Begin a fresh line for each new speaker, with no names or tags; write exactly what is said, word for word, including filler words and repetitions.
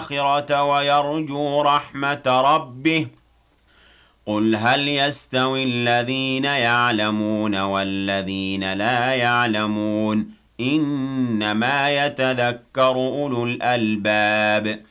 الْآخِرَةَ وَيَرْجُو رَحْمَةَ رَبِّهِ قُلْ هَلْ يَسْتَوِي الَّذِينَ يَعْلَمُونَ وَالَّذِينَ لَا يَعْلَمُونَ إِنَّمَا يَتَذَكَّرُ أُولُو الْأَلْبَابِ